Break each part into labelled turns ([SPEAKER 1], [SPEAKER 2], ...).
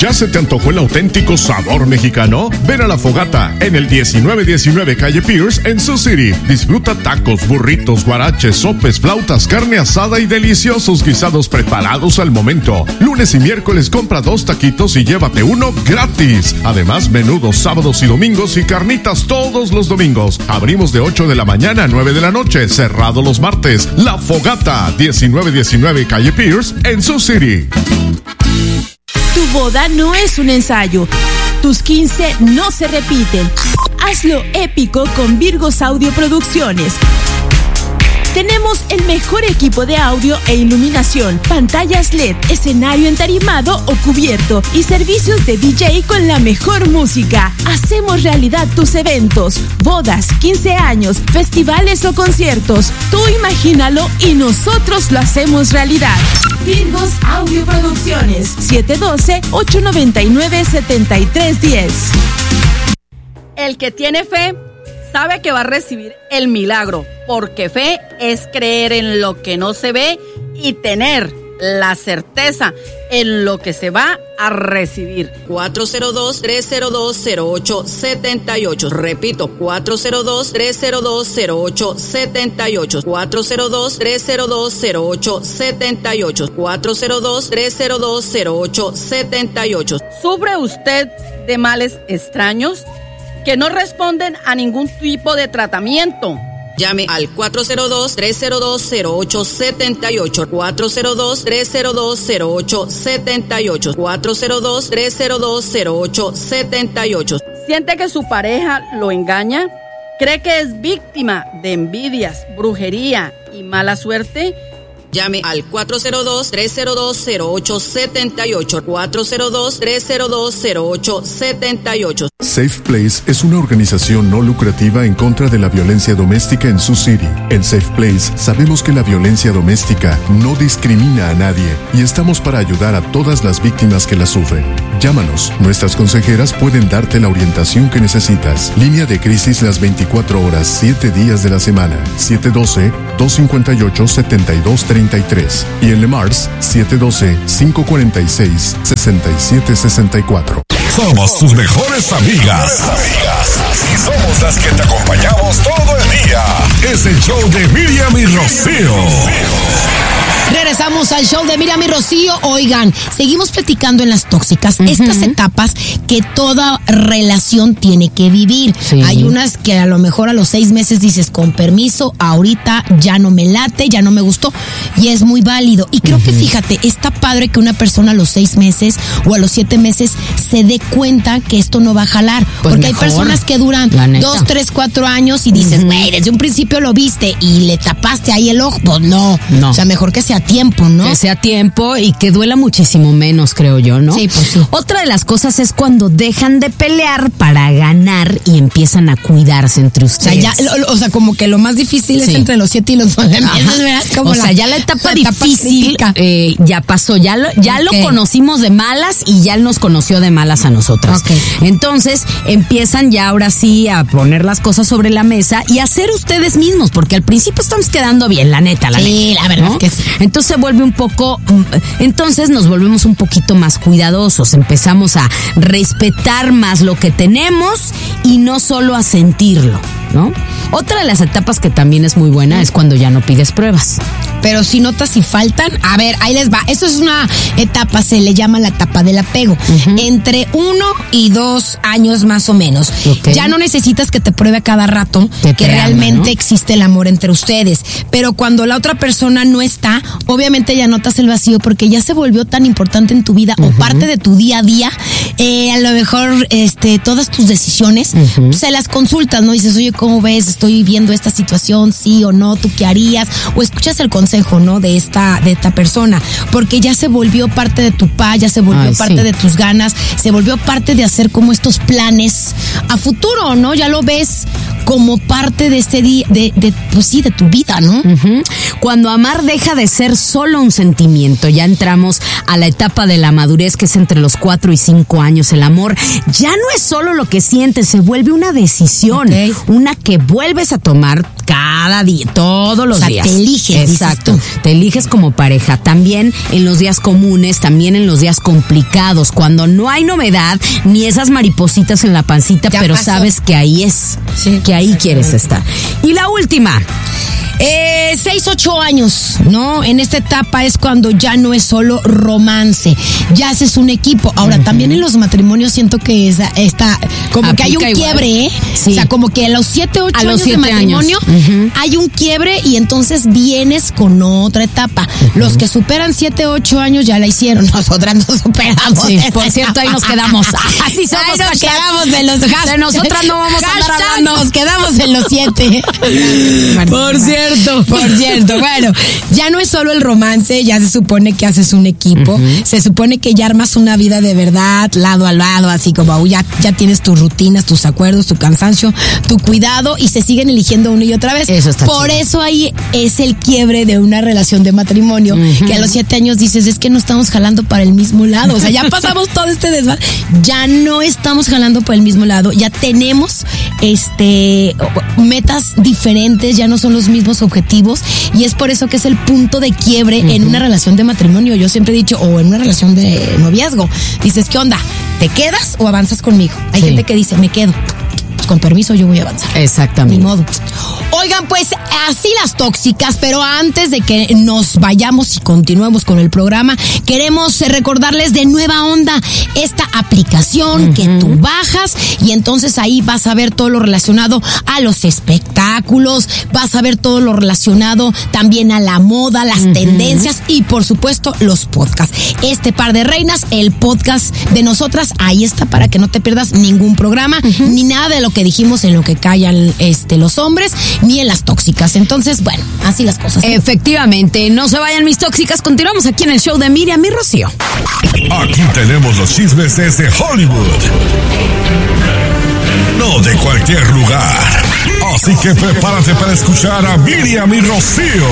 [SPEAKER 1] ¿Ya se te antojó el auténtico sabor mexicano? Ven a La Fogata en el 1919 Calle Pierce en Sioux City. Disfruta tacos, burritos, guaraches, sopes, flautas, carne asada y deliciosos guisados preparados al momento. Lunes y miércoles compra 2 taquitos y llévate uno gratis. Además, menudos sábados y domingos y carnitas todos los domingos. Abrimos de 8 de la mañana a 9 de la noche, cerrado los martes. La Fogata, 1919 Calle Pierce en Sioux City.
[SPEAKER 2] Tu boda no es un ensayo. Tus 15 no se repiten. Hazlo épico con Virgos Audio Producciones. Tenemos el mejor equipo de audio e iluminación, pantallas LED, escenario entarimado o cubierto y servicios de DJ con la mejor música. Hacemos realidad tus eventos, bodas, 15 años, festivales o conciertos. Tú imagínalo y nosotros lo hacemos realidad. Virgos Audio Producciones, 712-899-7310.
[SPEAKER 3] El que tiene fe sabe que va a recibir el milagro, porque fe es creer en lo que no se ve y tener la certeza en lo que se va a recibir. 402-302-0878. Repito, 402-302-0878. 402-302-0878. 402-302-0878. ¿Sufre usted de males extraños que no responden a ningún tipo de tratamiento? Llame al 402-302-0878. 402-302-0878. 402-302-0878. ¿Siente que su pareja lo engaña? ¿Cree que es víctima de envidias, brujería y mala suerte? Llame al 402-302-0878. 402-302-0878.
[SPEAKER 1] Safe Place es una organización no lucrativa en contra de la violencia doméstica en Sioux City. En Safe Place sabemos que la violencia doméstica no discrimina a nadie y estamos para ayudar a todas las víctimas que la sufren. Llámanos, nuestras consejeras pueden darte la orientación que necesitas. Línea de crisis las 24 horas, 7 días de la semana. 712-258-7233. Y en Le Mars, 712-546-6764.
[SPEAKER 4] Somos tus mejores amigas. Y somos las que te acompañamos todo el día. Es el show de Miriam y Rocío.
[SPEAKER 5] Regresamos al show de Miriam y Rocío. Oigan, seguimos platicando en las tóxicas, estas etapas que toda relación tiene que vivir. Sí. Hay unas que a lo mejor a los 6 meses dices, con permiso, ahorita ya no me late, ya no me gustó, y es muy válido. Y creo que fíjate, está padre que una persona a los 6 meses o a los 7 meses se dé cuenta que esto no va a jalar. Pues porque mejor, hay personas que duran 2, 3, 4 años y dices, güey, desde un principio lo viste y le tapaste ahí el ojo. Pues no. O sea, mejor que sea tiempo, ¿no?
[SPEAKER 6] Que sea tiempo y que duela muchísimo menos, creo yo, ¿no?
[SPEAKER 5] Sí, pues sí.
[SPEAKER 6] Otra de las cosas es cuando dejan de pelear para ganar y empiezan a cuidarse entre ustedes.
[SPEAKER 5] O sea, como que lo más difícil es entre los 7 y los 9 meses, ¿verdad? Como
[SPEAKER 6] o sea, ya la etapa difícil ya pasó, ya lo conocimos de malas y ya él nos conoció de malas a nosotras.
[SPEAKER 5] Okay.
[SPEAKER 6] Entonces, empiezan ya ahora sí a poner las cosas sobre la mesa y a ser ustedes mismos, porque al principio estamos quedando bien, la neta,
[SPEAKER 5] Sí, la verdad, ¿no?
[SPEAKER 6] Que sí. Entonces nos volvemos un poquito más cuidadosos, empezamos a respetar más lo que tenemos y no solo a sentirlo, ¿no? Otra de las etapas que también es muy buena es cuando ya no pides pruebas.
[SPEAKER 5] Pero si notas si faltan, a ver, ahí les va. Eso es una etapa, se le llama la etapa del apego. Entre 1 y 2 años más o menos. Okay. Ya no necesitas que te pruebe a cada rato que realmente existe el amor entre ustedes. Pero cuando la otra persona no está, obviamente ya notas el vacío porque ya se volvió tan importante en tu vida o parte de tu día a día. A lo mejor todas tus decisiones se las consultas, ¿no? Dices, oye, ¿cómo ves? Estoy viviendo esta situación, sí o no, ¿tú qué harías? O escuchas el consejo, ¿no? De esta persona, porque ya se volvió parte de tu paz, ya se volvió parte de tus ganas, se volvió parte de hacer como estos planes a futuro, ¿no? Ya lo ves como parte de este día, de tu vida, ¿no?
[SPEAKER 6] cuando amar deja de ser solo un sentimiento. Ya entramos a la etapa de la madurez, que es entre los 4 y 5 años. El amor ya no es solo lo que sientes, se vuelve una decisión, una que vuelves a tomar cada día, todos los días.
[SPEAKER 5] Te eliges.
[SPEAKER 6] Exacto, te eliges como pareja, también en los días comunes, también en los días complicados, cuando no hay novedad, ni esas maripositas en la pancita, ya pero pasó. Sabes que ahí es, que ahí quieres estar. Y la última.
[SPEAKER 5] 6, 8 años, ¿no? En esta etapa es cuando ya no es solo romance, ya haces un equipo. Ahora, también en los matrimonios siento que está como aplica que hay un quiebre, ¿eh? Sí. O sea, como que a los 7, 8 años de matrimonio hay un quiebre y entonces vienes con otra etapa. Los que superan 7, 8 años ya la hicieron, nosotras nos superamos.
[SPEAKER 6] Sí, por cierto, ahí nos quedamos. Así somos,
[SPEAKER 5] ahí nos quedamos en los
[SPEAKER 6] de nosotras no vamos a andar hablando.
[SPEAKER 5] Nos quedamos en los 7. Por cierto, bueno, ya no es solo el romance, ya se supone que haces un equipo, se supone que ya armas una vida de verdad, lado a lado, así como ya tienes tus rutinas, tus acuerdos, tu cansancio, tu cuidado, y se siguen eligiendo una y otra vez.
[SPEAKER 6] Eso está
[SPEAKER 5] Por
[SPEAKER 6] chido.
[SPEAKER 5] eso ahí es el quiebre de una relación de matrimonio, que a los 7 años dices, es que no estamos jalando para el mismo lado, o sea, ya pasamos todo este desván, ya no estamos jalando para el mismo lado, ya tenemos metas diferentes, ya no son los mismos objetivos, y es por eso que es el punto de quiebre en una relación de matrimonio. Yo siempre he dicho, o en una relación de noviazgo, dices, ¿qué onda? ¿Te quedas o avanzas conmigo? Hay gente que dice, me quedo. Pues con permiso yo voy a avanzar.
[SPEAKER 6] Exactamente.
[SPEAKER 5] Ni modo. Oigan, pues así las tóxicas, pero antes de que nos vayamos y continuemos con el programa, queremos recordarles de Nueva Onda, esta aplicación que tú bajas y entonces ahí vas a ver todo lo relacionado a los espectáculos, vas a ver todo lo relacionado también a la moda, las tendencias y por supuesto los podcasts. Este par de reinas, el podcast de nosotras, ahí está para que no te pierdas ningún programa, ni nada de lo que dijimos en lo que callan los hombres, ni en las tóxicas. Entonces, bueno, así las cosas.
[SPEAKER 6] Efectivamente, no se vayan mis tóxicas, continuamos aquí en el show de Miriam y Rocío.
[SPEAKER 4] Aquí tenemos los chismes desde Hollywood. No de cualquier lugar. Así que prepárate para escuchar a Miriam y Rocío.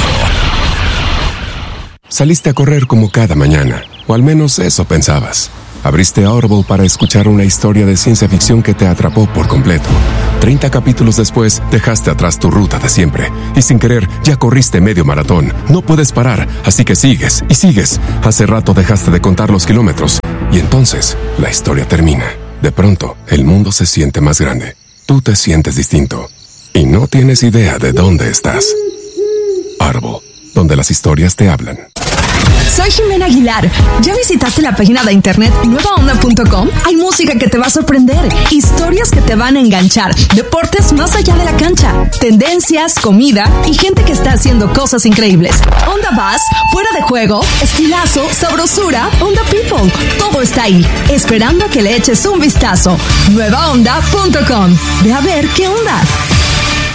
[SPEAKER 7] Saliste a correr como cada mañana, o al menos eso pensabas. Abriste Audible para escuchar una historia de ciencia ficción que te atrapó por completo. 30 capítulos después, dejaste atrás tu ruta de siempre. Y sin querer, ya corriste medio maratón. No puedes parar, así que sigues y sigues. Hace rato dejaste de contar los kilómetros. Y entonces, la historia termina. De pronto, el mundo se siente más grande. Tú te sientes distinto. Y no tienes idea de dónde estás. Audible, donde las historias te hablan.
[SPEAKER 8] Soy Jimena Aguilar. ¿Ya visitaste la página de internet nuevaonda.com? Hay música que te va a sorprender, historias que te van a enganchar, deportes más allá de la cancha, tendencias, comida y gente que está haciendo cosas increíbles. Onda Bass, fuera de juego, estilazo, sabrosura, Onda People. Todo está ahí, esperando a que le eches un vistazo. Nuevaonda.com. Ve a ver qué onda.